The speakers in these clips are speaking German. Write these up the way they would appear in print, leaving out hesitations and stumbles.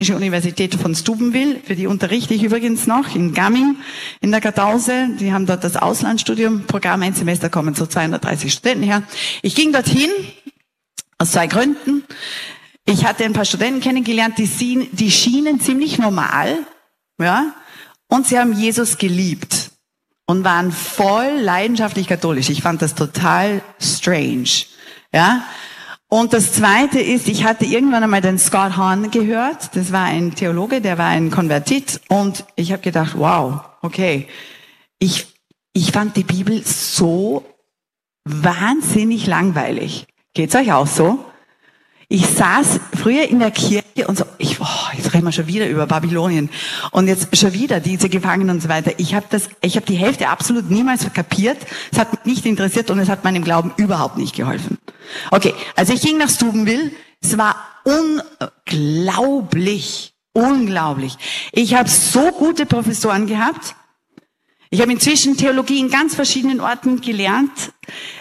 Universität von Steubenville, für die unterrichte ich übrigens noch, in Gamming, in der Kartause. Die haben dort das Auslandsstudiumprogramm, ein Semester kommen so 230 Studenten her. Ich ging dorthin, aus 2 Gründen. Ich hatte ein paar Studenten kennengelernt, die schienen ziemlich normal, ja, und sie haben Jesus geliebt und waren voll leidenschaftlich katholisch. Ich fand das total strange, ja. Und das Zweite ist, ich hatte irgendwann einmal den Scott Hahn gehört. Das war ein Theologe, der war ein Konvertit. Und ich habe gedacht, wow, okay. Ich fand die Bibel so wahnsinnig langweilig. Geht's euch auch so? Ich saß früher in der Kirche und so, jetzt reden wir schon wieder über Babylonien und jetzt schon wieder diese Gefangenen und so weiter. Ich habe die Hälfte absolut niemals kapiert. Es hat mich nicht interessiert und es hat meinem Glauben überhaupt nicht geholfen. Okay, also ich ging nach Steubenville. Es war unglaublich. Ich habe so gute Professoren gehabt. Ich habe inzwischen Theologie in ganz verschiedenen Orten gelehrt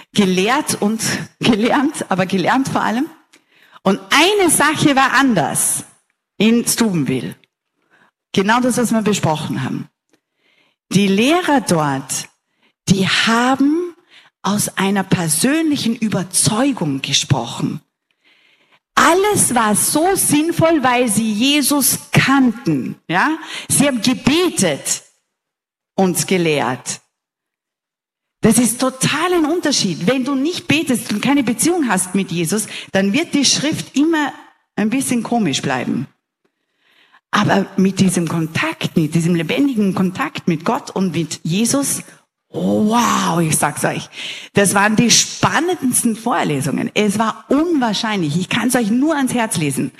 vor allem. Und eine Sache war anders in Steubenville. Genau das, was wir besprochen haben. Die Lehrer dort, die haben aus einer persönlichen Überzeugung gesprochen. Alles war so sinnvoll, weil sie Jesus kannten, ja? Sie haben gebetet und gelehrt. Das ist total ein Unterschied. Wenn du nicht betest und keine Beziehung hast mit Jesus, dann wird die Schrift immer ein bisschen komisch bleiben. Aber mit diesem Kontakt, mit diesem lebendigen Kontakt mit Gott und mit Jesus, wow, ich sag's euch, das waren die spannendsten Vorlesungen. Es war unwahrscheinlich. Ich kann es euch nur ans Herz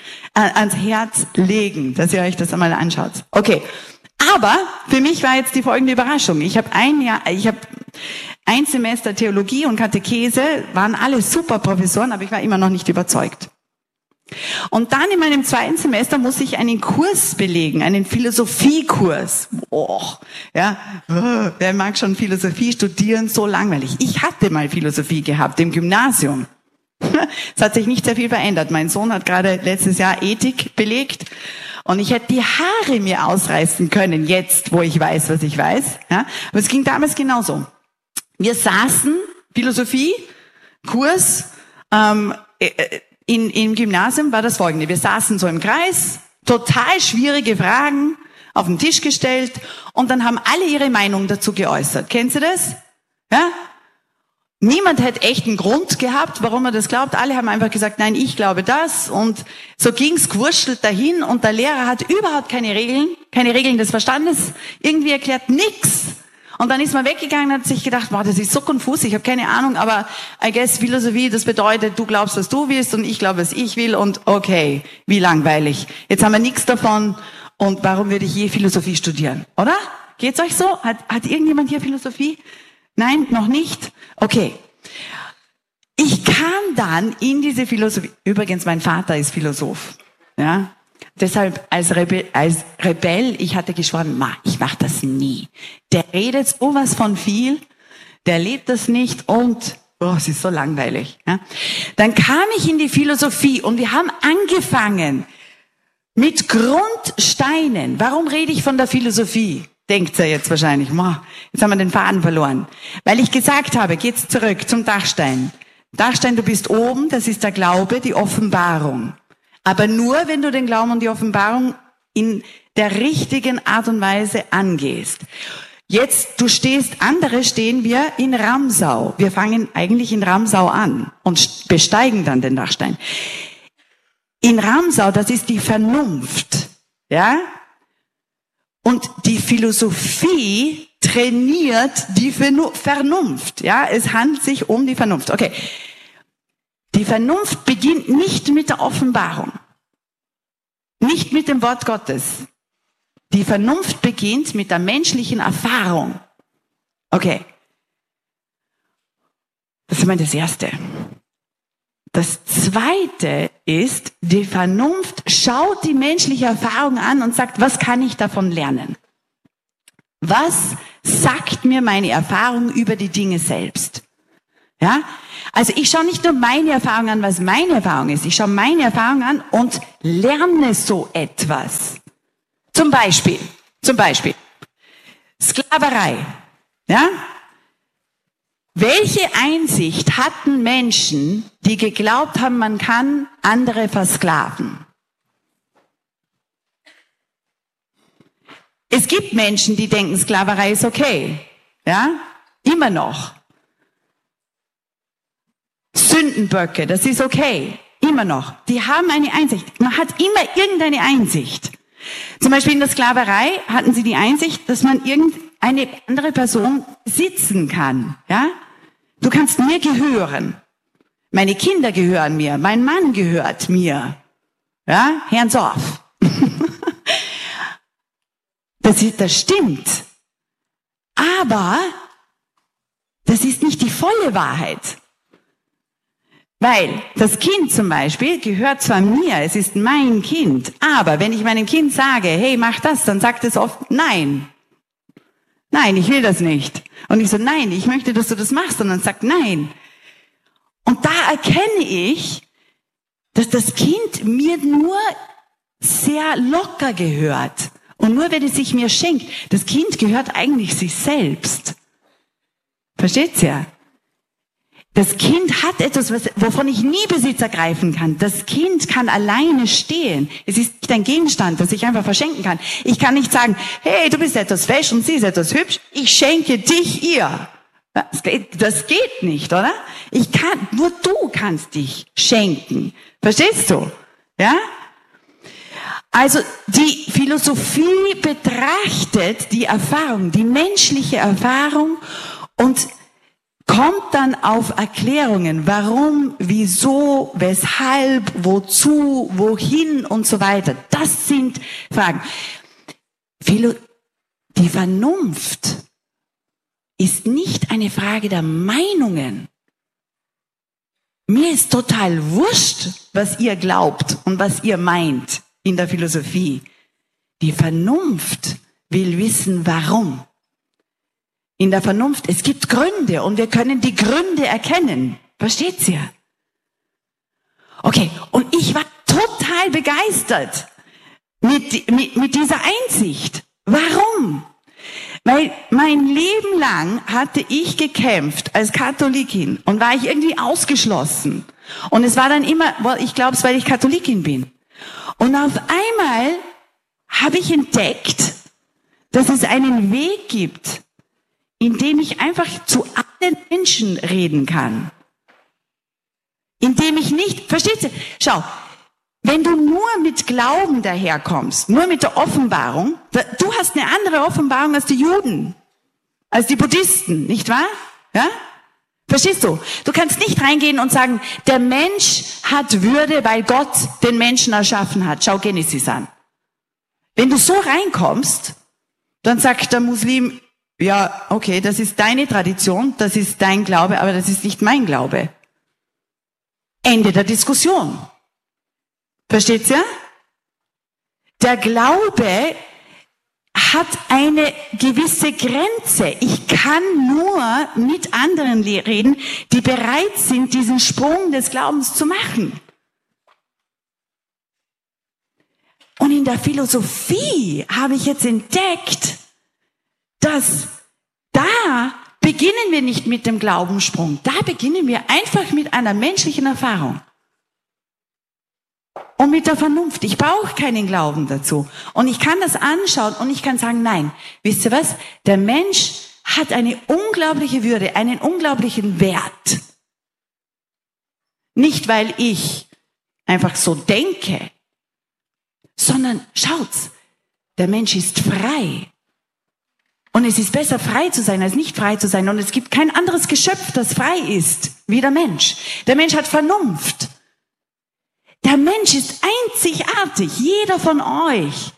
legen, dass ihr euch das einmal anschaut. Okay. Aber für mich war jetzt die folgende Überraschung. Ich habe ein Semester Theologie und Katechese, waren alle super Professoren, aber ich war immer noch nicht überzeugt. Und dann in meinem 2. Semester muss ich einen Kurs belegen, einen Philosophiekurs. Wer mag schon Philosophie studieren? So langweilig. Ich hatte mal Philosophie gehabt im Gymnasium. Es hat sich nicht sehr viel verändert. Mein Sohn hat gerade letztes Jahr Ethik belegt. Und ich hätte die Haare mir ausreißen können, jetzt, wo ich weiß, was ich weiß. Ja? Aber es ging damals genauso. Wir saßen, Philosophie, Kurs, im Gymnasium war das Folgende. Wir saßen so im Kreis, total schwierige Fragen auf den Tisch gestellt und dann haben alle ihre Meinung dazu geäußert. Kennst du das? Ja? Niemand hätte echt einen Grund gehabt, warum er das glaubt. Alle haben einfach gesagt, nein, ich glaube das. Und so ging's gewurschtelt dahin. Und der Lehrer hat überhaupt keine Regeln des Verstandes irgendwie erklärt, nix. Und dann ist man weggegangen und hat sich gedacht, wow, das ist so konfus, ich habe keine Ahnung, aber I guess Philosophie, das bedeutet, du glaubst, was du willst und ich glaube, was ich will und okay, wie langweilig. Jetzt haben wir nichts davon und warum würde ich je Philosophie studieren, oder? Geht's euch so? Hat irgendjemand hier Philosophie? Nein, noch nicht? Okay. Ich kam dann in diese Philosophie. Übrigens, mein Vater ist Philosoph. Ja? Deshalb als Rebell, ich hatte geschworen, ich mach das nie. Der redet sowas von viel, der lebt das nicht und es ist so langweilig. Ja? Dann kam ich in die Philosophie und wir haben angefangen mit Grundsteinen. Warum rede ich von der Philosophie? Denkt ihr jetzt wahrscheinlich, jetzt haben wir den Faden verloren. Weil ich gesagt habe, geht's zurück zum Dachstein. Dachstein, du bist oben, das ist der Glaube, die Offenbarung. Aber nur, wenn du den Glauben und die Offenbarung in der richtigen Art und Weise angehst. Jetzt, andere stehen wir in Ramsau. Wir fangen eigentlich in Ramsau an und besteigen dann den Dachstein. In Ramsau, das ist die Vernunft, ja? Und die Philosophie trainiert die Vernunft, ja? Es handelt sich um die Vernunft. Okay. Die Vernunft beginnt nicht mit der Offenbarung. Nicht mit dem Wort Gottes. Die Vernunft beginnt mit der menschlichen Erfahrung. Okay. Das ist mal das Erste. Das Zweite ist, die Vernunft schaut die menschliche Erfahrung an und sagt, was kann ich davon lernen? Was sagt mir meine Erfahrung über die Dinge selbst? Ja? Also ich schaue nicht nur meine Erfahrung an, was meine Erfahrung ist. Ich schaue meine Erfahrung an und lerne so etwas. Zum Beispiel, Sklaverei. Ja? Welche Einsicht hatten Menschen, die geglaubt haben, man kann andere versklaven? Es gibt Menschen, die denken, Sklaverei ist okay. Ja? Immer noch. Sündenböcke, das ist okay. Immer noch. Die haben eine Einsicht. Man hat immer irgendeine Einsicht. Zum Beispiel in der Sklaverei hatten sie die Einsicht, dass man irgendeine andere Person sitzen kann. Ja? Du kannst mir gehören. Meine Kinder gehören mir. Mein Mann gehört mir. Ja? Hands off. Das stimmt. Aber das ist nicht die volle Wahrheit. Weil das Kind zum Beispiel gehört zwar mir, es ist mein Kind, aber wenn ich meinem Kind sage, hey, mach das, dann sagt es oft, nein. Nein, ich will das nicht. Und ich so, nein, ich möchte, dass du das machst. Und dann sagt, nein. Und da erkenne ich, dass das Kind mir nur sehr locker gehört. Und nur wenn es sich mir schenkt, das Kind gehört eigentlich sich selbst. Versteht's ja? Das Kind hat etwas, wovon ich nie Besitz ergreifen kann. Das Kind kann alleine stehen. Es ist nicht ein Gegenstand, das ich einfach verschenken kann. Ich kann nicht sagen, hey, du bist etwas fesch und sie ist etwas hübsch, ich schenke dich ihr. Das geht nicht, oder? Nur du kannst dich schenken. Verstehst du? Ja? Also die Philosophie betrachtet die Erfahrung, die menschliche Erfahrung und kommt dann auf Erklärungen, warum, wieso, weshalb, wozu, wohin und so weiter. Das sind Fragen. Die Vernunft ist nicht eine Frage der Meinungen. Mir ist total wurscht, was ihr glaubt und was ihr meint in der Philosophie. Die Vernunft will wissen, warum. In der Vernunft, es gibt Gründe und wir können die Gründe erkennen. Versteht's ja? Okay, und ich war total begeistert mit dieser Einsicht. Warum? Weil mein Leben lang hatte ich gekämpft als Katholikin und war ich irgendwie ausgeschlossen. Und es war dann immer, ich glaube es, weil ich Katholikin bin. Und auf einmal habe ich entdeckt, dass es einen Weg gibt, in dem ich einfach zu allen Menschen reden kann. In dem ich nicht, versteht ihr? Schau, wenn du nur mit Glauben daherkommst, nur mit der Offenbarung, du hast eine andere Offenbarung als die Juden, als die Buddhisten, nicht wahr? Ja? Verstehst du? Du kannst nicht reingehen und sagen, der Mensch hat Würde, weil Gott den Menschen erschaffen hat. Schau Genesis an. Wenn du so reinkommst, dann sagt der Muslim, ja, okay, das ist deine Tradition, das ist dein Glaube, aber das ist nicht mein Glaube. Ende der Diskussion. Versteht's ja? Der Glaube hat eine gewisse Grenze. Ich kann nur mit anderen reden, die bereit sind, diesen Sprung des Glaubens zu machen. Und in der Philosophie habe ich jetzt entdeckt, dass da beginnen wir nicht mit dem Glaubenssprung. Da beginnen wir einfach mit einer menschlichen Erfahrung. Und mit der Vernunft. Ich brauche keinen Glauben dazu. Und ich kann das anschauen und ich kann sagen, nein, wisst ihr was? Der Mensch hat eine unglaubliche Würde, einen unglaublichen Wert. Nicht, weil ich einfach so denke, sondern schaut's, der Mensch ist frei. Und es ist besser, frei zu sein, als nicht frei zu sein. Und es gibt kein anderes Geschöpf, das frei ist, wie der Mensch. Der Mensch hat Vernunft. Der Mensch ist einzigartig. Jeder von euch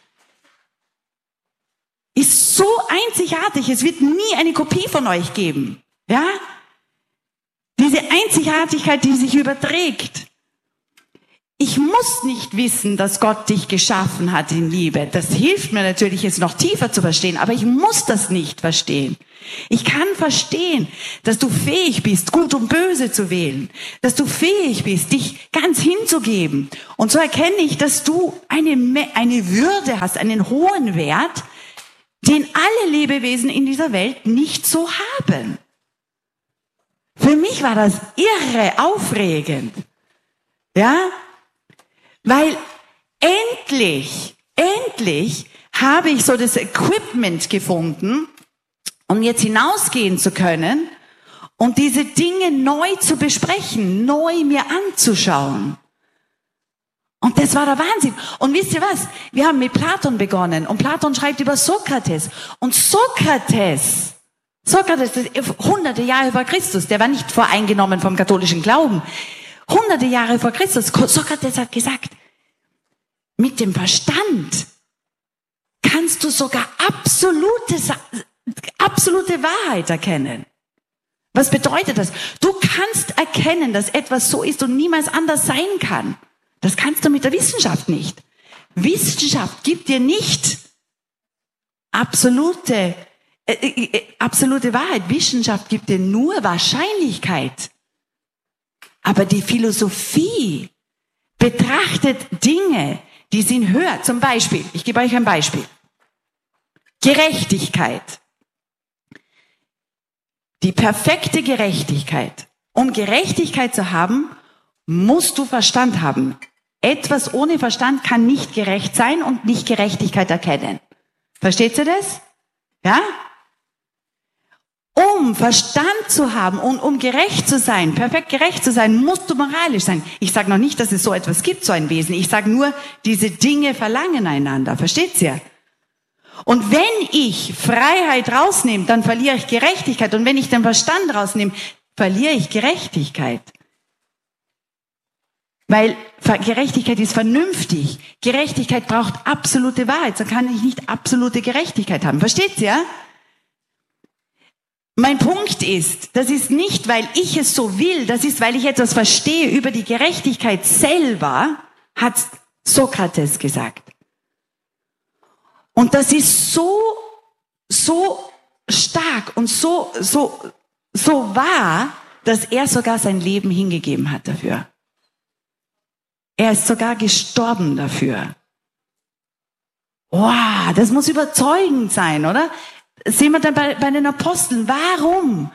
ist so einzigartig. Es wird nie eine Kopie von euch geben. Ja? Diese Einzigartigkeit, die sich überträgt. Ich muss nicht wissen, dass Gott dich geschaffen hat in Liebe. Das hilft mir natürlich, es noch tiefer zu verstehen, aber ich muss das nicht verstehen. Ich kann verstehen, dass du fähig bist, Gut und Böse zu wählen, dass du fähig bist, dich ganz hinzugeben. Und so erkenne ich, dass du eine Würde hast, einen hohen Wert, den alle Lebewesen in dieser Welt nicht so haben. Für mich war das irre aufregend. Ja? Weil endlich habe ich so das Equipment gefunden, um jetzt hinausgehen zu können und diese Dinge neu zu besprechen, neu mir anzuschauen. Und das war der Wahnsinn. Und wisst ihr was? Wir haben mit Platon begonnen und Platon schreibt über Sokrates. Und Sokrates, das ist hunderte Jahre vor Christus, der war nicht voreingenommen vom katholischen Glauben. Hunderte Jahre vor Christus, Sokrates hat gesagt, mit dem Verstand kannst du sogar absolute Wahrheit erkennen. Was bedeutet das? Du kannst erkennen, dass etwas so ist und niemals anders sein kann. Das kannst du mit der Wissenschaft nicht. Wissenschaft gibt dir nicht absolute Wahrheit. Wissenschaft gibt dir nur Wahrscheinlichkeit. Aber die Philosophie betrachtet Dinge, die sind höher. Zum Beispiel, ich gebe euch ein Beispiel. Gerechtigkeit. Die perfekte Gerechtigkeit. Um Gerechtigkeit zu haben, musst du Verstand haben. Etwas ohne Verstand kann nicht gerecht sein und nicht Gerechtigkeit erkennen. Versteht ihr das? Ja? Um Verstand zu haben und um gerecht zu sein, perfekt gerecht zu sein, musst du moralisch sein. Ich sage noch nicht, dass es so etwas gibt, so ein Wesen. Ich sage nur, diese Dinge verlangen einander. Versteht ihr? Und wenn ich Freiheit rausnehme, dann verliere ich Gerechtigkeit. Und wenn ich den Verstand rausnehme, verliere ich Gerechtigkeit. Weil Gerechtigkeit ist vernünftig. Gerechtigkeit braucht absolute Wahrheit. So kann ich nicht absolute Gerechtigkeit haben. Versteht ihr? Mein Punkt ist, das ist nicht, weil ich es so will, das ist, weil ich etwas verstehe über die Gerechtigkeit selber, hat Sokrates gesagt. Und das ist so stark und so wahr, dass er sogar sein Leben hingegeben hat dafür. Er ist sogar gestorben dafür. Wow, das muss überzeugend sein, oder? Sehen wir dann bei den Aposteln. Warum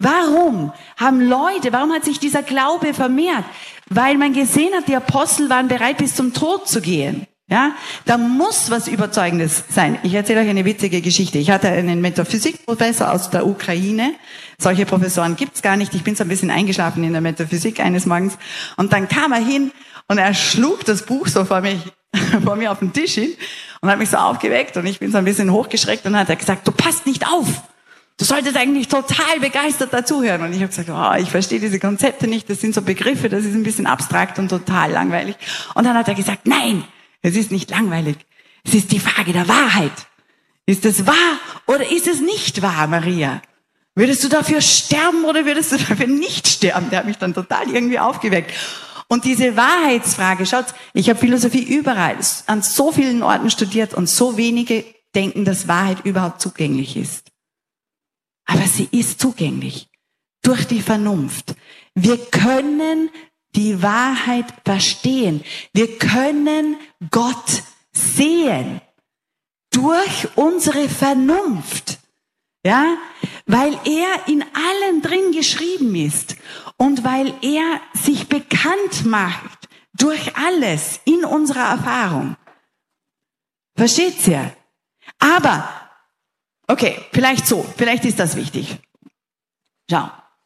hat sich dieser Glaube vermehrt? Weil man gesehen hat, die Apostel waren bereit, bis zum Tod zu gehen. Ja, da muss was Überzeugendes sein. Ich erzähle euch eine witzige Geschichte. Ich hatte einen Metaphysikprofessor aus der Ukraine. Solche Professoren gibt's gar nicht. Ich bin so ein bisschen eingeschlafen in der Metaphysik eines Morgens. Und dann kam er hin und er schlug das Buch so vor mir auf den Tisch hin und hat mich so aufgeweckt und ich bin so ein bisschen hochgeschreckt und hat er gesagt, du passt nicht auf. Du solltest eigentlich total begeistert dazuhören. Und ich habe gesagt, ich verstehe diese Konzepte nicht. Das sind so Begriffe, das ist ein bisschen abstrakt und total langweilig. Und dann hat er gesagt, nein, es ist nicht langweilig. Es ist die Frage der Wahrheit. Ist es wahr oder ist es nicht wahr, Maria? Würdest du dafür sterben oder würdest du dafür nicht sterben? Der hat mich dann total irgendwie aufgeweckt. Und diese Wahrheitsfrage, schaut, ich habe Philosophie überall, an so vielen Orten studiert und so wenige denken, dass Wahrheit überhaupt zugänglich ist. Aber sie ist zugänglich. Durch die Vernunft. Wir können die Wahrheit verstehen. Wir können Gott sehen. Durch unsere Vernunft. Ja? Weil er in allen drin geschrieben ist. Und weil er sich bekannt macht. Durch alles. In unserer Erfahrung. Versteht's ja? Aber, okay, vielleicht ist das wichtig. Schau.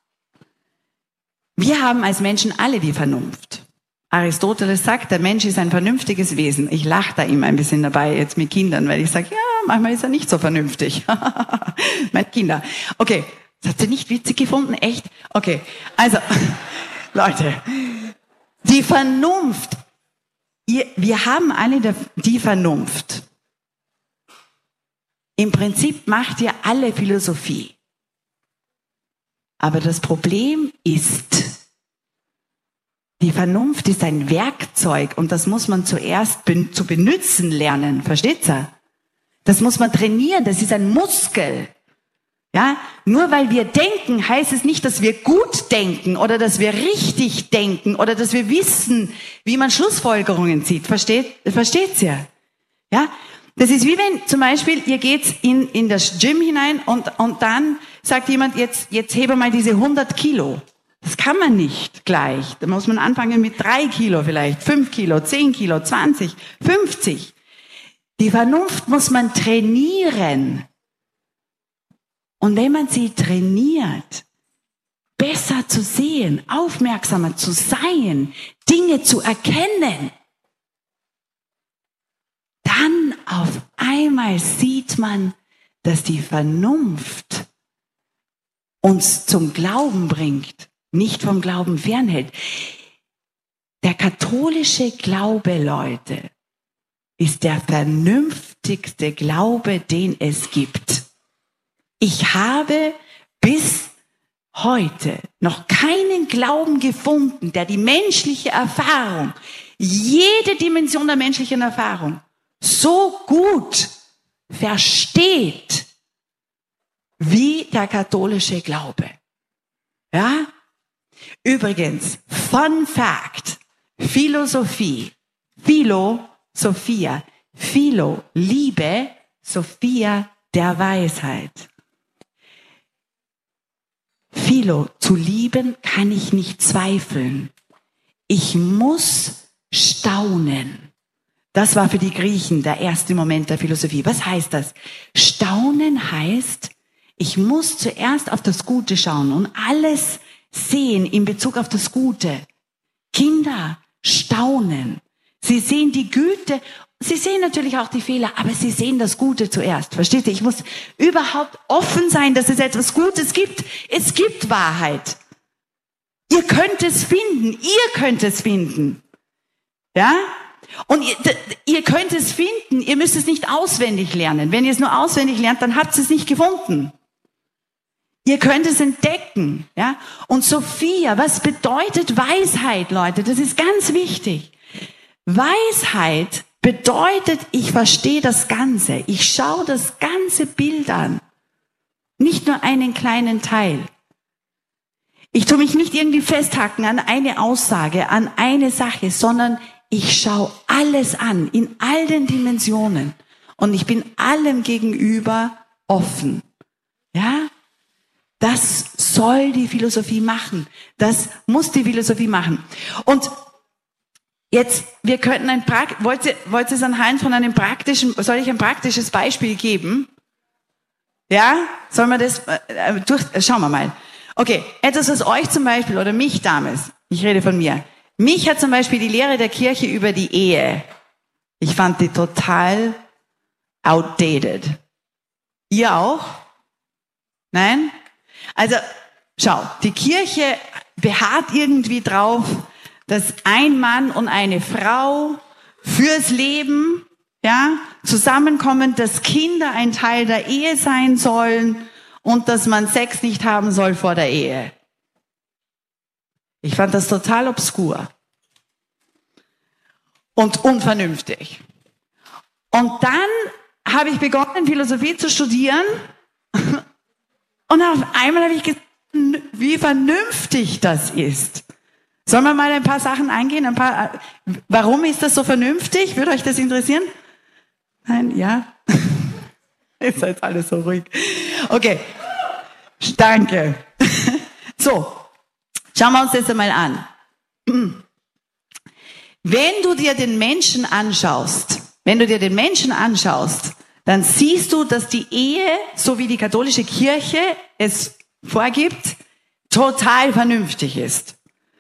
Wir haben als Menschen alle die Vernunft. Aristoteles sagt, der Mensch ist ein vernünftiges Wesen. Ich lache da immer ein bisschen dabei, jetzt mit Kindern, weil ich sage, ja, manchmal ist er nicht so vernünftig. Meine Kinder. Okay, das hat sie nicht witzig gefunden, echt? Okay, also, Leute, die Vernunft. Wir haben alle die Vernunft. Im Prinzip macht ihr alle Philosophie. Aber das Problem ist, Die Vernunft ist ein Werkzeug und das muss man zuerst zu benutzen lernen. Versteht ihr? Das muss man trainieren, das ist ein Muskel. Ja, nur weil wir denken, heißt es nicht, dass wir gut denken oder dass wir richtig denken oder dass wir wissen, wie man Schlussfolgerungen zieht. Versteht's ja? Ja, das ist wie wenn zum Beispiel ihr geht in das Gym hinein und dann sagt jemand, jetzt hebe mal diese 100 Kilo. Das kann man nicht gleich. Da muss man anfangen mit 3 Kilo vielleicht, 5 Kilo, 10 Kilo, 20, 50. Die Vernunft muss man trainieren. Und wenn man sie trainiert, besser zu sehen, aufmerksamer zu sein, Dinge zu erkennen, dann auf einmal sieht man, dass die Vernunft uns zum Glauben bringt, nicht vom Glauben fernhält. Der katholische Glaube, Leute, ist der vernünftigste Glaube, den es gibt. Ich habe bis heute noch keinen Glauben gefunden, der die menschliche Erfahrung, jede Dimension der menschlichen Erfahrung so gut versteht wie der katholische Glaube. Ja? Übrigens, Fun Fact, Philosophie, Philosophia, Philo, Liebe, Sophia, der Weisheit. Philo, zu lieben kann ich nicht zweifeln. Ich muss staunen. Das war für die Griechen der erste Moment der Philosophie. Was heißt das? Staunen heißt, ich muss zuerst auf das Gute schauen und alles sehen in Bezug auf das Gute. Kinder staunen. Sie sehen die Güte, sie sehen natürlich auch die Fehler, aber sie sehen das Gute zuerst. Versteht ihr? Ich muss überhaupt offen sein, dass es etwas Gutes gibt. Es gibt Wahrheit. Ihr könnt es finden. Ja? Und ihr könnt es finden, ihr müsst es nicht auswendig lernen. Wenn ihr es nur auswendig lernt, dann habt ihr es nicht gefunden. Ihr könnt es entdecken. Ja? Und Sophia, was bedeutet Weisheit, Leute? Das ist ganz wichtig. Weisheit bedeutet, ich verstehe das Ganze. Ich schaue das ganze Bild an. Nicht nur einen kleinen Teil. Ich tue mich nicht irgendwie festhaken an eine Aussage, an eine Sache, sondern ich schaue alles an, in all den Dimensionen. Und ich bin allem gegenüber offen. Ja? Das soll die Philosophie machen. Das muss die Philosophie machen. Und jetzt, wir könnten wollt ihr es anhand von soll ich ein praktisches Beispiel geben? Ja? Sollen wir das, schauen wir mal. Okay, etwas, was euch zum Beispiel, oder mich damals, ich rede von mir, mich hat zum Beispiel die Lehre der Kirche über die Ehe, ich fand die total outdated. Ihr auch? Nein? Also, schau, die Kirche beharrt irgendwie drauf, dass ein Mann und eine Frau fürs Leben, ja, zusammenkommen, dass Kinder ein Teil der Ehe sein sollen und dass man Sex nicht haben soll vor der Ehe. Ich fand das total obskur und unvernünftig. Und dann habe ich begonnen, Philosophie zu studieren und auf einmal habe ich gesehen, wie vernünftig das ist. Sollen wir mal ein paar Sachen eingehen? Warum ist das so vernünftig? Würde euch das interessieren? Nein, ja? Ihr seid alle so ruhig. Okay, danke. So, schauen wir uns das einmal an. Wenn du dir den Menschen anschaust, dann siehst du, dass die Ehe, so wie die katholische Kirche es vorgibt, total vernünftig ist.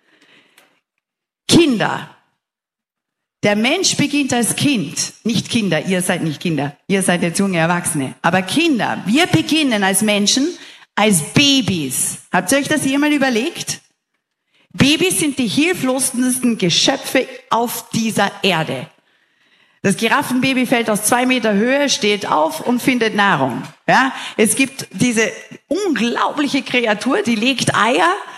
Kinder. Der Mensch beginnt als Kind. Nicht Kinder, ihr seid nicht Kinder. Ihr seid jetzt junge Erwachsene. Aber Kinder, wir beginnen als Menschen, als Babys. Habt ihr euch das jemals überlegt? Babys sind die hilflosesten Geschöpfe auf dieser Erde. Das Giraffenbaby fällt aus 2 Meter Höhe, steht auf und findet Nahrung. Ja? Es gibt diese unglaubliche Kreatur, die legt Eier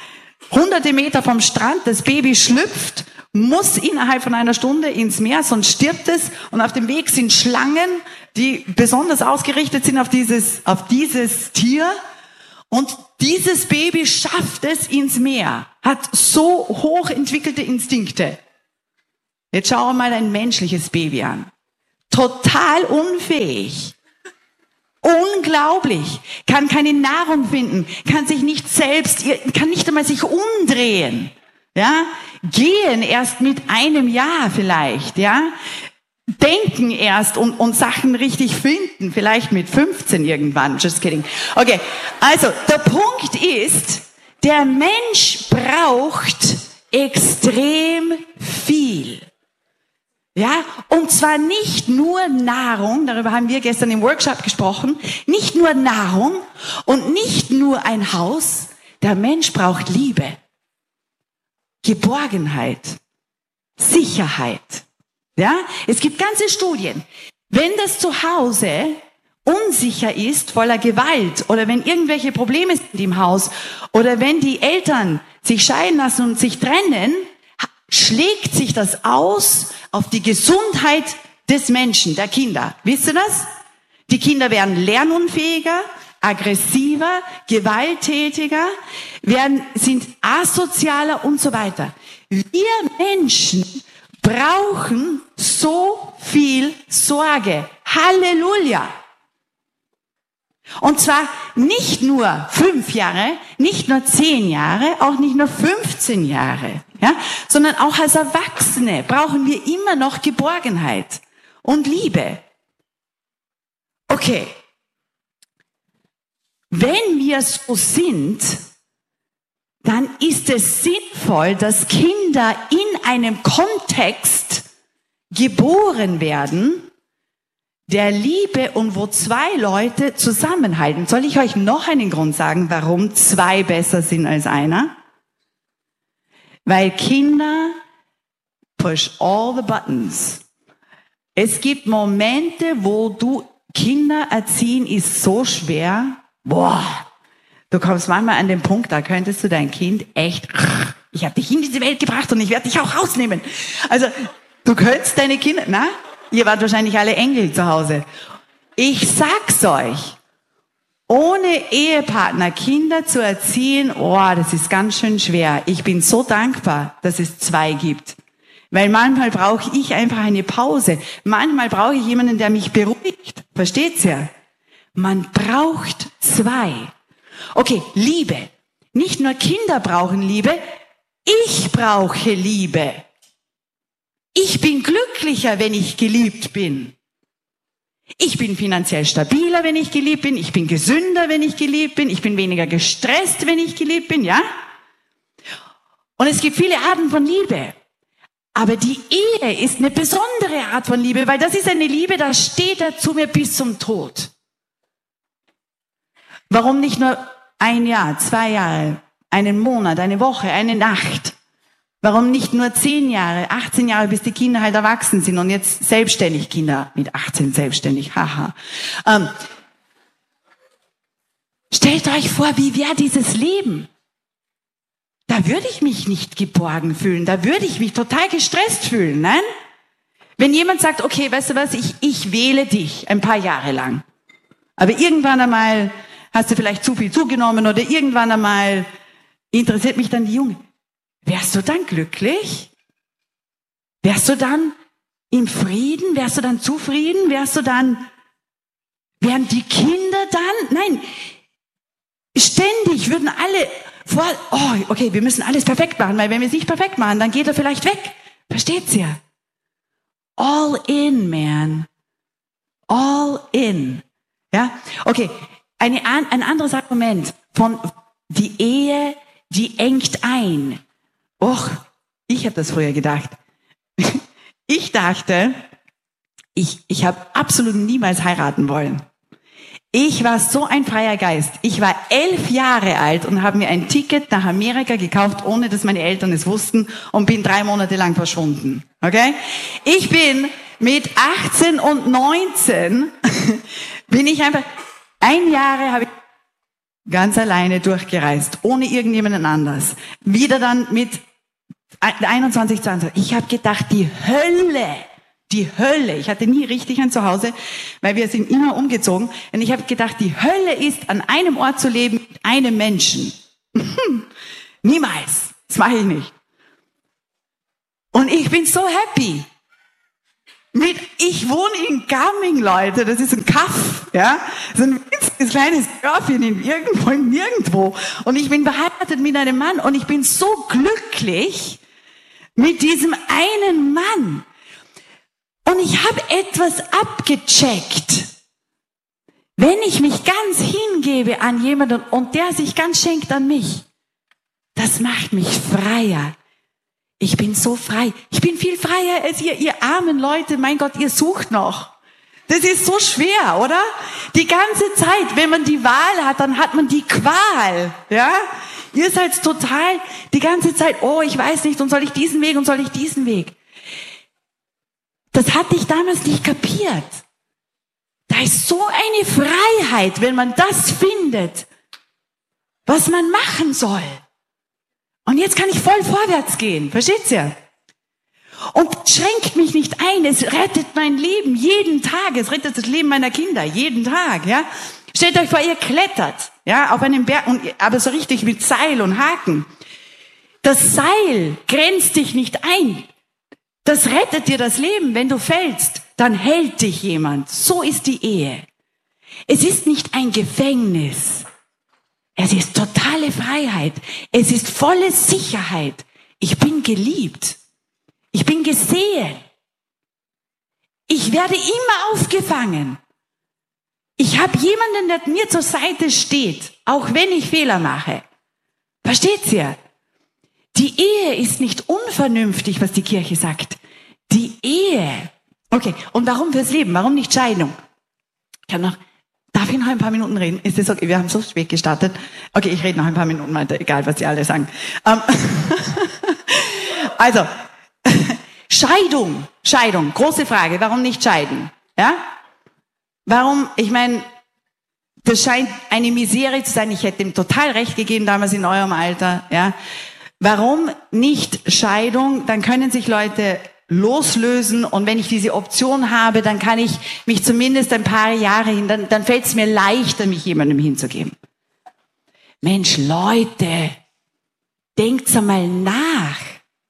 hunderte Meter vom Strand, das Baby schlüpft, muss innerhalb von einer Stunde ins Meer, sonst stirbt es. Und auf dem Weg sind Schlangen, die besonders ausgerichtet sind auf dieses Tier. Und dieses Baby schafft es ins Meer, hat so hoch entwickelte Instinkte. Jetzt schau mal ein menschliches Baby an. Total unfähig. Unglaublich. Kann keine Nahrung finden, kann sich nicht selbst, kann nicht einmal sich umdrehen. Ja? Gehen erst mit 1 Jahr vielleicht, ja? Denken erst und Sachen richtig finden, vielleicht mit 15 irgendwann. Just kidding. Okay, also der Punkt ist, der Mensch braucht extrem viel. Ja, und zwar nicht nur Nahrung, darüber haben wir gestern im Workshop gesprochen, nicht nur Nahrung und nicht nur ein Haus, der Mensch braucht Liebe, Geborgenheit, Sicherheit. Ja, es gibt ganze Studien. Wenn das Zuhause unsicher ist, voller Gewalt, oder wenn irgendwelche Probleme sind im Haus, oder wenn die Eltern sich scheiden lassen und sich trennen, schlägt sich das aus auf die Gesundheit des Menschen, der Kinder. Wisst ihr das? Die Kinder werden lernunfähiger, aggressiver, gewalttätiger, sind asozialer und so weiter. Wir Menschen brauchen so viel Sorge. Halleluja! Und zwar nicht nur 5 Jahre, nicht nur 10 Jahre, auch nicht nur 15 Jahre, ja, sondern auch als Erwachsene brauchen wir immer noch Geborgenheit und Liebe. Okay. Wenn wir so sind, dann ist es sinnvoll, dass Kinder in einem Kontext geboren werden, der Liebe und wo 2 Leute zusammenhalten. Soll ich euch noch einen Grund sagen, warum 2 besser sind als einer? Weil Kinder push all the buttons. Es gibt Momente, wo Kinder erziehen ist so schwer. Boah, du kommst manchmal an den Punkt, da könntest du dein Kind echt, ich habe dich in diese Welt gebracht und ich werde dich auch rausnehmen. Also, du könntest deine Kinder, ihr wart wahrscheinlich alle Engel zu Hause. Ich sag's euch, ohne Ehepartner Kinder zu erziehen, das ist ganz schön schwer. Ich bin so dankbar, dass es 2 gibt. Weil manchmal brauche ich einfach eine Pause. Manchmal brauche ich jemanden, der mich beruhigt. Versteht's ja? Man braucht 2. Okay, Liebe. Nicht nur Kinder brauchen Liebe, ich brauche Liebe. Ich bin glücklicher, wenn ich geliebt bin. Ich bin finanziell stabiler, wenn ich geliebt bin. Ich bin gesünder, wenn ich geliebt bin. Ich bin weniger gestresst, wenn ich geliebt bin, ja? Und es gibt viele Arten von Liebe. Aber die Ehe ist eine besondere Art von Liebe, weil das ist eine Liebe, da steht er zu mir bis zum Tod. Warum nicht nur 1 Jahr, 2 Jahre, einen Monat, eine Woche, eine Nacht? Warum nicht nur 10 Jahre, 18 Jahre, bis die Kinder halt erwachsen sind und jetzt selbstständig, Kinder mit 18 selbstständig, haha. Stellt euch vor, wie wäre dieses Leben? Da würde ich mich nicht geborgen fühlen, da würde ich mich total gestresst fühlen, nein? Wenn jemand sagt, okay, weißt du was, ich wähle dich ein paar Jahre lang, aber irgendwann einmal hast du vielleicht zu viel zugenommen oder irgendwann einmal interessiert mich dann die Junge. Wärst du dann glücklich? Wärst du dann im Frieden? Wärst du dann zufrieden? Wären die Kinder dann? Nein, ständig würden alle okay, wir müssen alles perfekt machen, weil wenn wir es nicht perfekt machen, dann geht er vielleicht weg. Versteht's ja? All in, man. All in. Ja? Okay, ein anderes Argument von die Ehe, die engt ein. Ich habe das früher gedacht. Ich dachte, ich habe absolut niemals heiraten wollen. Ich war so ein freier Geist. Ich war 11 Jahre alt und habe mir ein Ticket nach Amerika gekauft, ohne dass meine Eltern es wussten, und bin 3 Monate lang verschwunden. Okay? Ich bin mit 18 und 19 bin ich einfach 1 Jahr habe ich Ganz alleine durchgereist, ohne irgendjemanden anders. Wieder dann mit 21, 22. Ich habe gedacht, die Hölle. Ich hatte nie richtig ein Zuhause, weil wir sind immer umgezogen. Und ich habe gedacht, die Hölle ist, an einem Ort zu leben, mit einem Menschen. Niemals. Das mache ich nicht. Und ich bin so happy. Ich wohne in Garming, Leute. Das ist ein Kaff, ja. So ein winziges kleines Dörfchen nirgendwo. Und ich bin verheiratet mit einem Mann und ich bin so glücklich mit diesem einen Mann. Und ich habe etwas abgecheckt. Wenn ich mich ganz hingebe an jemanden und der sich ganz schenkt an mich, das macht mich freier. Ich bin so frei. Ich bin viel freier als ihr armen Leute. Mein Gott, ihr sucht noch. Das ist so schwer, oder? Die ganze Zeit, wenn man die Wahl hat, dann hat man die Qual, ja? Ihr seid total die ganze Zeit, oh, ich weiß nicht, und soll ich diesen Weg und soll ich diesen Weg? Das hatte ich damals nicht kapiert. Da ist so eine Freiheit, wenn man das findet, was man machen soll. Und jetzt kann ich voll vorwärts gehen. Versteht's ja? Und schränkt mich nicht ein. Es rettet mein Leben jeden Tag. Es rettet das Leben meiner Kinder jeden Tag, ja? Stellt euch vor, ihr klettert, ja, auf einem Berg, aber so richtig mit Seil und Haken. Das Seil grenzt dich nicht ein. Das rettet dir das Leben. Wenn du fällst, dann hält dich jemand. So ist die Ehe. Es ist nicht ein Gefängnis. Es ist totale Freiheit. Es ist volle Sicherheit. Ich bin geliebt. Ich bin gesehen. Ich werde immer aufgefangen. Ich habe jemanden, der mir zur Seite steht, auch wenn ich Fehler mache. Versteht's ihr? Die Ehe ist nicht unvernünftig, was die Kirche sagt. Die Ehe. Okay, und warum fürs Leben? Warum nicht Scheidung? Darf ich noch ein paar Minuten reden? Ist das okay? Wir haben so spät gestartet. Okay, ich rede noch ein paar Minuten weiter, egal was die alle sagen. Also, Scheidung, große Frage. Warum nicht scheiden? Ja? Warum? Ich meine, das scheint eine Misere zu sein. Ich hätte ihm total recht gegeben damals in eurem Alter. Ja? Warum nicht Scheidung? Dann können sich Leute loslösen und wenn ich diese Option habe, dann kann ich mich zumindest ein paar Jahre dann fällt es mir leichter, mich jemandem hinzugeben. Mensch, Leute, denkt's einmal nach.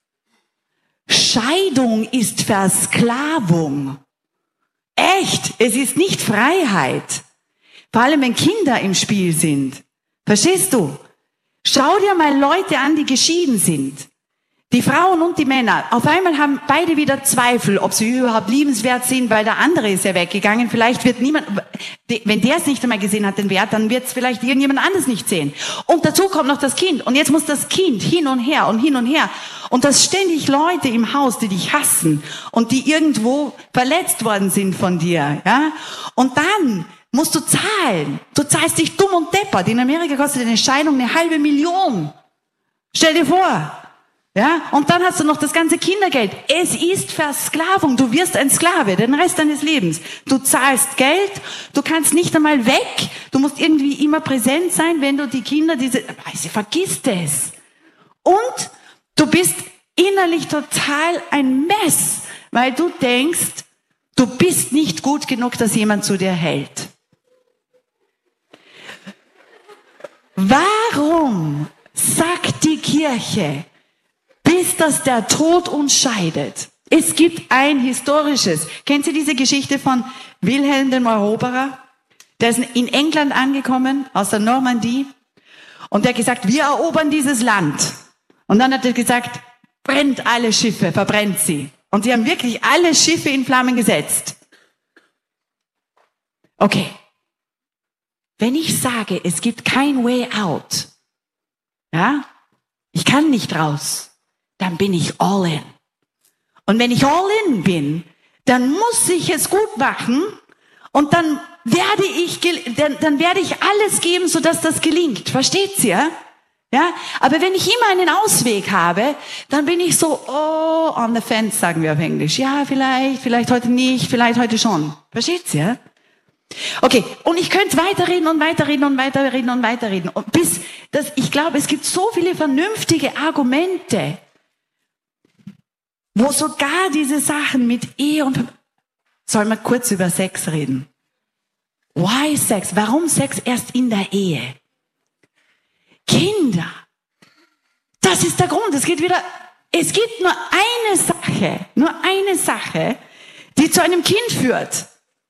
Scheidung ist Versklavung. Echt, es ist nicht Freiheit. Vor allem, wenn Kinder im Spiel sind. Verstehst du? Schau dir mal Leute an, die geschieden sind. Die Frauen und die Männer, auf einmal haben beide wieder Zweifel, ob sie überhaupt liebenswert sind, weil der andere ist ja weggegangen. Vielleicht wird niemand, wenn der es nicht einmal gesehen hat, den Wert, dann wird es vielleicht irgendjemand anderes nicht sehen. Und dazu kommt noch das Kind. Und jetzt muss das Kind hin und her und hin und her. Und das ständig Leute im Haus, die dich hassen und die irgendwo verletzt worden sind von dir, ja. Und dann musst du zahlen. Du zahlst dich dumm und deppert. In Amerika kostet eine Scheidung 500.000. Stell dir vor. Ja, und dann hast du noch das ganze Kindergeld. Es ist Versklavung. Du wirst ein Sklave den Rest deines Lebens. Du zahlst Geld, du kannst nicht einmal weg. Du musst irgendwie immer präsent sein, wenn du die Kinder vergiss das. Und du bist innerlich total ein Mess, weil du denkst, du bist nicht gut genug, dass jemand zu dir hält. Warum sagt die Kirche, bis dass der Tod uns scheidet? Es gibt ein historisches. Kennt ihr diese Geschichte von Wilhelm dem Eroberer? Der ist in England angekommen, aus der Normandie. Und der hat gesagt, wir erobern dieses Land. Und dann hat er gesagt, brennt alle Schiffe, verbrennt sie. Und sie haben wirklich alle Schiffe in Flammen gesetzt. Okay. Wenn ich sage, es gibt kein Way out, ja, ich kann nicht raus, dann bin ich all in. Und wenn ich all in bin, dann muss ich es gut machen und dann werde ich alles geben, sodass das gelingt. Versteht's ihr? Ja? Aber wenn ich immer einen Ausweg habe, dann bin ich so, oh, on the fence, sagen wir auf Englisch. Ja, vielleicht heute nicht, vielleicht heute schon. Versteht's ihr? Okay, und ich könnte weiterreden und weiterreden und weiterreden und weiterreden. Und ich glaube, es gibt so viele vernünftige Argumente, wo sogar diese Sachen mit Ehe und... Sollen wir kurz über Sex reden? Why Sex? Warum Sex erst in der Ehe? Kinder. Das ist der Grund. Es gibt nur eine Sache, die zu einem Kind führt.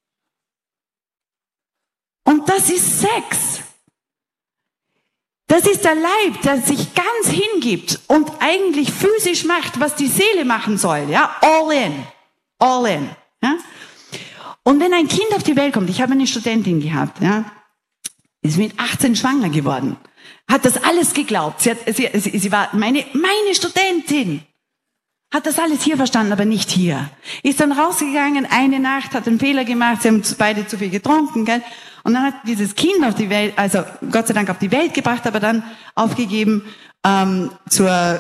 Und das ist Sex. Das ist der Leib, der sich ganz hingibt und eigentlich physisch macht, was die Seele machen soll. Ja, all in. Ja? Und wenn ein Kind auf die Welt kommt, ich habe eine Studentin gehabt, ja, ist mit 18 schwanger geworden, hat das alles geglaubt. Sie war meine Studentin. Hat das alles hier verstanden, aber nicht hier. Ist dann rausgegangen, eine Nacht, hat einen Fehler gemacht, sie haben beide zu viel getrunken, gell? Und dann hat dieses Kind auf die Welt, also Gott sei Dank auf die Welt gebracht, aber dann aufgegeben zur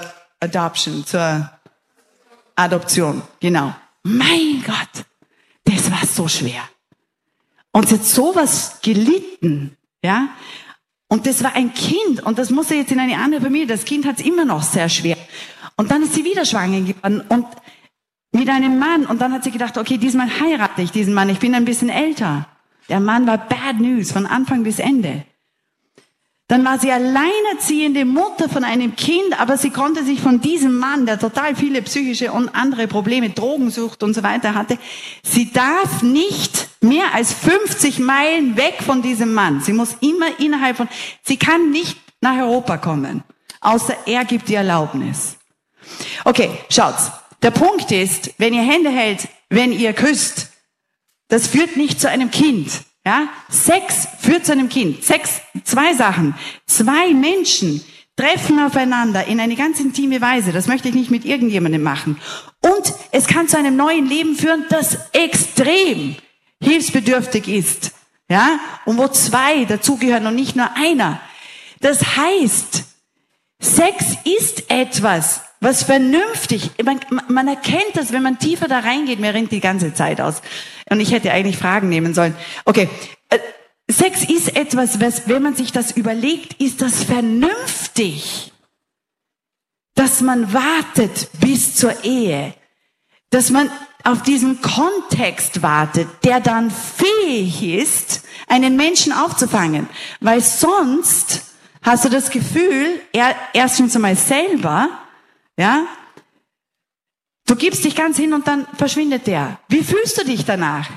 Adoption. Genau. Mein Gott, das war so schwer. Und sie hat sowas gelitten, ja? Und das war ein Kind, und das musste jetzt in eine andere Familie. Das Kind hat es immer noch sehr schwer. Und dann ist sie wieder schwanger geworden und mit einem Mann. Und dann hat sie gedacht, okay, diesmal heirate ich diesen Mann. Ich bin ein bisschen älter. Der Mann war bad news von Anfang bis Ende. Dann war sie alleinerziehende Mutter von einem Kind, aber sie konnte sich von diesem Mann, der total viele psychische und andere Probleme, Drogensucht und so weiter hatte, sie darf nicht mehr als 50 Meilen weg von diesem Mann. Sie muss immer sie kann nicht nach Europa kommen, außer er gibt die Erlaubnis. Okay, schaut's. Der Punkt ist, wenn ihr Hände hält, wenn ihr küsst, das führt nicht zu einem Kind. Ja? Sex führt zu einem Kind. Sex, 2 Sachen. 2 Menschen treffen aufeinander in eine ganz intime Weise. Das möchte ich nicht mit irgendjemandem machen. Und es kann zu einem neuen Leben führen, das extrem hilfsbedürftig ist. Ja? Und wo 2 dazugehören und nicht nur einer. Das heißt, Sex ist etwas, was vernünftig, man erkennt das, wenn man tiefer da reingeht, mir rennt die ganze Zeit aus. Und ich hätte eigentlich Fragen nehmen sollen. Okay, Sex ist etwas, wenn man sich das überlegt, ist das vernünftig, dass man wartet bis zur Ehe, dass man auf diesen Kontext wartet, der dann fähig ist, einen Menschen aufzufangen. Weil sonst hast du das Gefühl, erstens einmal selber, ja, du gibst dich ganz hin und dann verschwindet der. Wie fühlst du dich danach?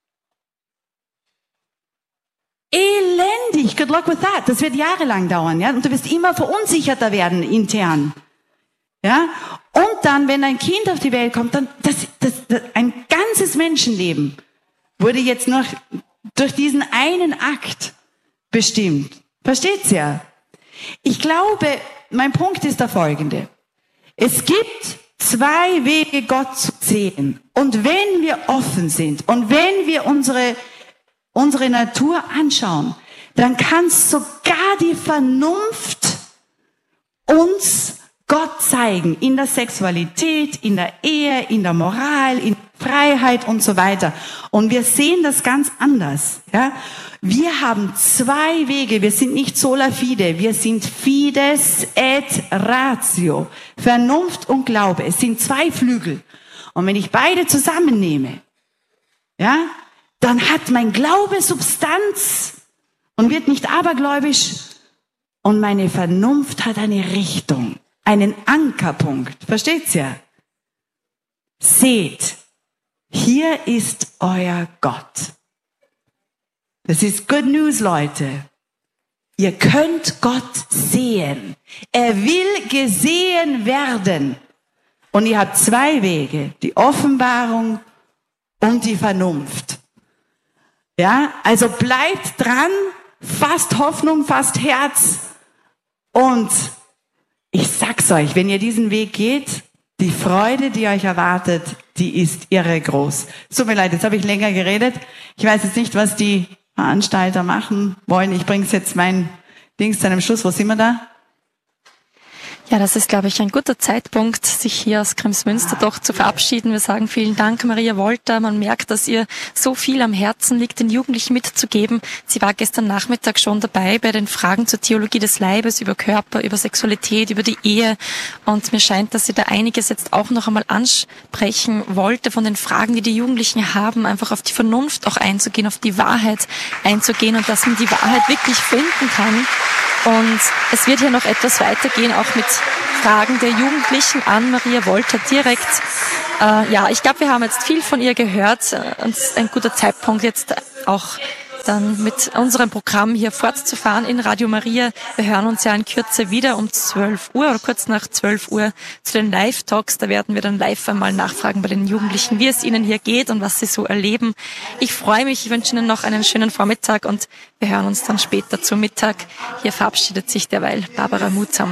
Elendig. Good luck with that. Das wird jahrelang dauern, ja. Und du wirst immer verunsicherter werden intern, ja. Und dann, wenn ein Kind auf die Welt kommt, dann ein ganzes Menschenleben wurde jetzt noch durch diesen einen Akt bestimmt. Versteht's ja? Ich glaube, mein Punkt ist der folgende. Es gibt 2 Wege, Gott zu sehen. Und wenn wir offen sind und wenn wir unsere Natur anschauen, dann kann sogar die Vernunft uns Gott zeigen. In der Sexualität, in der Ehe, in der Moral, in der Freiheit und so weiter. Und wir sehen das ganz anders. Ja? Wir haben 2 Wege, wir sind nicht sola fide, wir sind fides et ratio. Vernunft und Glaube, es sind 2 Flügel. Und wenn ich beide zusammennehme, ja, dann hat mein Glaube Substanz und wird nicht abergläubisch. Und meine Vernunft hat eine Richtung, einen Ankerpunkt. Versteht's ja? Seht, hier ist euer Gott. Das ist Good News, Leute. Ihr könnt Gott sehen. Er will gesehen werden. Und ihr habt 2 Wege. Die Offenbarung und die Vernunft. Ja, also bleibt dran. Fasst Hoffnung, fasst Herz. Und ich sag's euch, wenn ihr diesen Weg geht, die Freude, die euch erwartet, die ist irre groß. Es tut mir leid, jetzt habe ich länger geredet. Ich weiß jetzt nicht, was die Veranstalter machen wollen. Ich bringe jetzt mein Dings zu einem Schluss. Wo sind wir da? Ja, das ist, glaube ich, ein guter Zeitpunkt, sich hier aus Kremsmünster doch zu verabschieden. Wir sagen vielen Dank, Maria Wolter. Man merkt, dass ihr so viel am Herzen liegt, den Jugendlichen mitzugeben. Sie war gestern Nachmittag schon dabei bei den Fragen zur Theologie des Leibes, über Körper, über Sexualität, über die Ehe. Und mir scheint, dass sie da einiges jetzt auch noch einmal ansprechen wollte von den Fragen, die Jugendlichen haben, einfach auf die Vernunft auch einzugehen, auf die Wahrheit einzugehen und dass man die Wahrheit wirklich finden kann. Und es wird hier noch etwas weitergehen, auch mit Fragen der Jugendlichen an Maria Wolter direkt. Ja, ich glaube, wir haben jetzt viel von ihr gehört und es ist ein guter Zeitpunkt jetzt auch dann mit unserem Programm hier fortzufahren in Radio Maria. Wir hören uns ja in Kürze wieder um 12 Uhr oder kurz nach 12 Uhr zu den Live-Talks. Da werden wir dann live einmal nachfragen bei den Jugendlichen, wie es ihnen hier geht und was sie so erleben. Ich freue mich, ich wünsche Ihnen noch einen schönen Vormittag und wir hören uns dann später zum Mittag. Hier verabschiedet sich derweil Barbara Mutsam.